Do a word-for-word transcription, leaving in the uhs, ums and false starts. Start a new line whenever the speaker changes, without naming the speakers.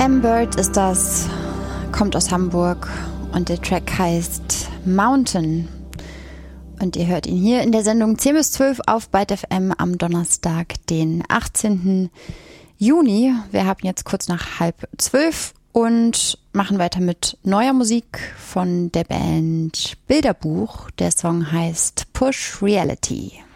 M-Bird ist das, kommt aus Hamburg und der Track heißt Mountain. Und ihr hört ihn hier in der Sendung zehn bis zwölf auf Byte F M am Donnerstag, den achtzehnten Juni. Wir haben jetzt kurz nach halb zwölf und machen weiter mit neuer Musik von der Band Bilderbuch. Der Song heißt Push Reality.